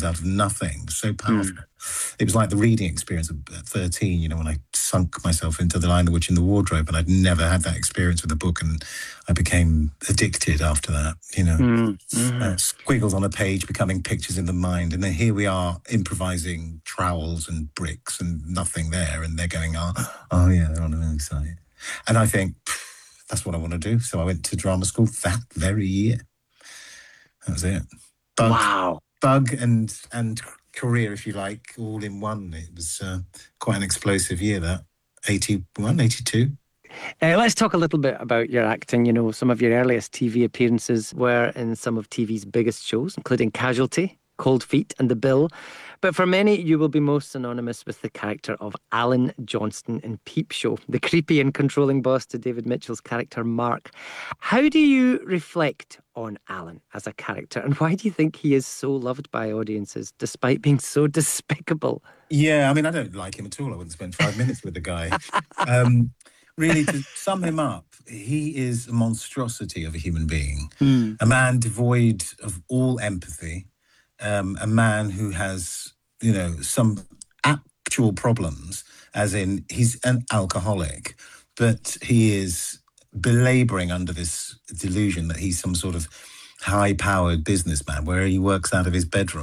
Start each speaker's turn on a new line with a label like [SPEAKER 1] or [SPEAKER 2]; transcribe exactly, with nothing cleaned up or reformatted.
[SPEAKER 1] out of nothing. It was so powerful.
[SPEAKER 2] Mm.
[SPEAKER 1] It was like the reading experience at thirteen, you know, when I sunk myself into The Lion, the Witch and the Wardrobe, and I'd never had that experience with a book, and I became addicted after that, you know.
[SPEAKER 2] Mm. Mm-hmm.
[SPEAKER 1] Uh, squiggles on a page becoming pictures in the mind, and then here we are improvising trowels and bricks and nothing there, and they're going, oh, oh yeah, they're on the other side. And I think, that's what I want to do. So I went to drama school that very year. That was it. Bug,
[SPEAKER 2] wow.
[SPEAKER 1] Bug and and career, if you like, all in one. It was uh, quite an explosive year, that. eighty-one, eighty-two.
[SPEAKER 2] Uh, let's talk a little bit about your acting. You know, some of your earliest T V appearances were in some of T V's biggest shows, including Casualty, Cold Feet and The Bill. But for many, you will be most synonymous with the character of Alan Johnston in Peep Show, the creepy and controlling boss to David Mitchell's character Mark. How do you reflect on Alan as a character, and why do you think he is so loved by audiences despite being so despicable?
[SPEAKER 1] Yeah, I mean, I don't like him at all. I wouldn't spend five minutes with the guy. Um, really, to sum him up, he is a monstrosity of a human being,
[SPEAKER 2] mm.
[SPEAKER 1] a man devoid of all empathy, um, a man who has, you know, some actual problems, as in he's an alcoholic, but he is belaboring under this delusion that he's some sort of high-powered businessman where he works out of his bedroom.